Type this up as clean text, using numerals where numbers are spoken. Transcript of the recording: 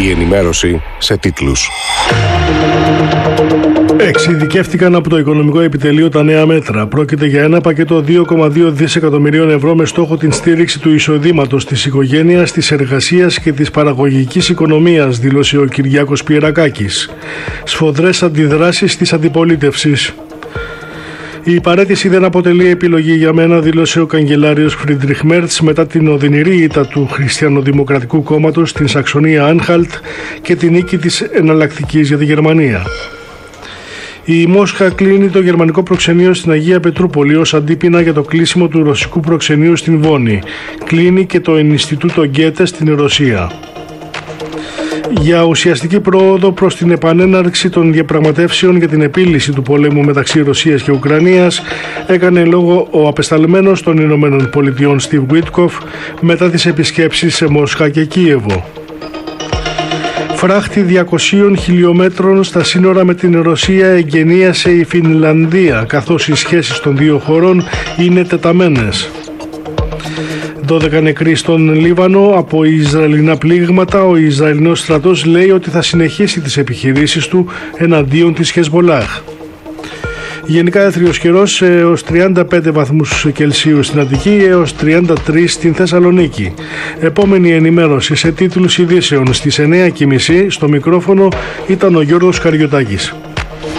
Η ενημέρωση σε τίτλους. Εξειδικεύτηκαν από το Οικονομικό Επιτελείο τα νέα μέτρα. Πρόκειται για ένα πακέτο 2,2 δισεκατομμυρίων ευρώ με στόχο την στήριξη του εισοδήματος της οικογένειας, της εργασίας και της παραγωγικής οικονομίας, δήλωσε ο Κυριάκος Πιερακάκης. Σφοδρές αντιδράσεις της αντιπολίτευσης. Η παραίτηση δεν αποτελεί επιλογή για μένα, δήλωσε ο καγκελάριος Φρίντριχ Μέρτς μετά την οδυνηρή ήττα του Χριστιανοδημοκρατικού Κόμματος στην Σαξονία Άνχαλτ και την νίκη της εναλλακτικής για τη Γερμανία. Η Μόσχα κλείνει το γερμανικό προξενείο στην Αγία Πετρούπολη ως αντίπεινα για το κλείσιμο του ρωσικού προξενείου στην Βόνη. Κλείνει και το Ινστιτούτο Γκέτε στην Ρωσία. Για ουσιαστική πρόοδο προς την επανέναρξη των διαπραγματεύσεων για την επίλυση του πολέμου μεταξύ Ρωσίας και Ουκρανίας έκανε λόγο ο απεσταλμένος των Ηνωμένων Πολιτειών Στιβ Βίτκοφ μετά τις επισκέψεις σε Μόσχα και Κίεβο. Φράχτη 200 χιλιόμετρων στα σύνορα με την Ρωσία εγκαινίασε η Φινλανδία, καθώς οι σχέσεις των δύο χωρών είναι τεταμένες. 12 νεκροί στον Λίβανο από Ισραηλινά πλήγματα. Ο Ισραηλινός στρατός λέει ότι θα συνεχίσει τις επιχειρήσεις του εναντίον της Χεσμολάχ. Γενικά έθριος καιρός έως 35 βαθμούς Κελσίου στην Αττική έως 33 στην Θεσσαλονίκη. Επόμενη ενημέρωση σε τίτλους ειδήσεων στις 9:30 στο μικρόφωνο ήταν ο Γιώργος Καριωτάκης.